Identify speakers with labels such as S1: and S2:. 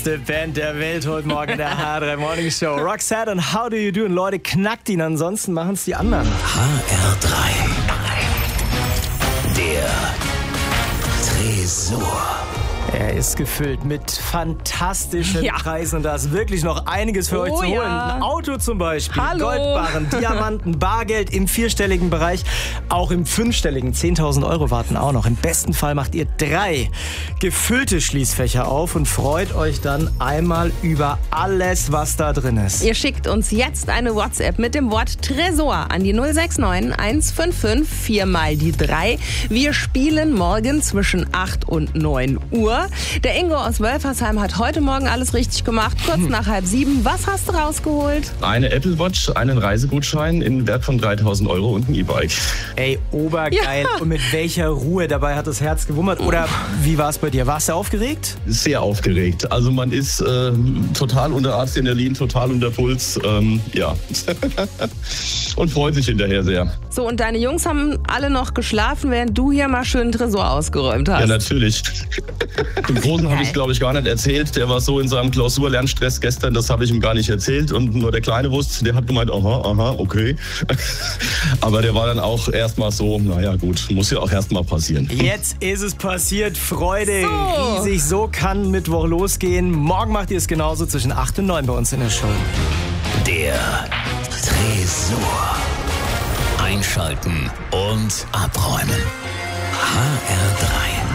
S1: Die Band der Welt heute Morgen in der H3 Morning Show. Roxette und How Do You Do? Und Leute, knackt ihn, ansonsten machen es die anderen.
S2: HR3. Der Tresor.
S1: Er ist gefüllt mit fantastischen Preisen und da ist wirklich noch einiges für euch zu holen. Ein Auto zum Beispiel, Goldbarren, Diamanten, Bargeld im vierstelligen Bereich, auch im fünfstelligen. 10.000 Euro warten auch noch. Im besten Fall macht ihr 3 gefüllte Schließfächer auf und freut euch dann einmal über alles, was da drin ist.
S3: Ihr schickt uns jetzt eine WhatsApp mit dem Wort Tresor an die 069 155 4 mal die 3. Wir spielen morgen zwischen 8 und 9 Uhr. Der Ingo aus Wölfersheim hat heute Morgen alles richtig gemacht, kurz nach 6:30. Was hast du rausgeholt?
S4: Eine Apple Watch, einen Reisegutschein in Wert von 3.000 Euro und ein E-Bike.
S1: Ey, obergeil. Ja. Und mit welcher Ruhe dabei hat das Herz gewummert? Oder wie war es bei dir? Warst du aufgeregt?
S4: Sehr aufgeregt. Also man ist total unter Adrenalin, total unter Puls. Ja. Und freut sich hinterher sehr.
S3: So, und deine Jungs haben alle noch geschlafen, während du hier mal schön einen Tresor ausgeräumt hast.
S4: Ja, natürlich. Dem Großen habe ich, glaube ich, gar nicht erzählt. Der war so in seinem Klausurlernstress gestern, das habe ich ihm gar nicht erzählt. Und nur der Kleine wusste, der hat gemeint, aha, okay. Aber der war dann auch erstmal so, naja gut, muss ja auch erstmal passieren.
S1: Jetzt ist es passiert, Freude, riesig, so kann Mittwoch losgehen. Morgen macht ihr es genauso zwischen 8 und 9 bei uns in der Show.
S2: Der Tresor. Einschalten und abräumen. HR3.